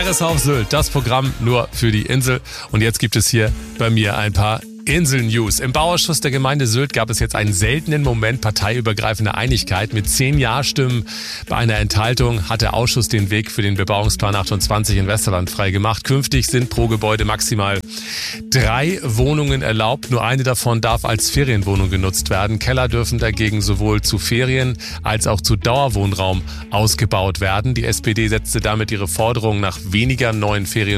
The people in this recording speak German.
RSH auf Sylt, das Programm nur für die Insel. Und jetzt gibt es hier bei mir ein paar Insel-News. Im Bauausschuss der Gemeinde Sylt gab es jetzt einen seltenen Moment parteiübergreifender Einigkeit. Mit 10 Ja-Stimmen bei einer Enthaltung hat der Ausschuss den Weg für den Bebauungsplan 28 in Westerland freigemacht. Künftig sind pro Gebäude maximal 3 Wohnungen erlaubt. Nur eine davon darf als Ferienwohnung genutzt werden. Keller dürfen dagegen sowohl zu Ferien- als auch zu Dauerwohnraum ausgebaut werden. Die SPD setzte damit ihre Forderung nach weniger neuen Ferien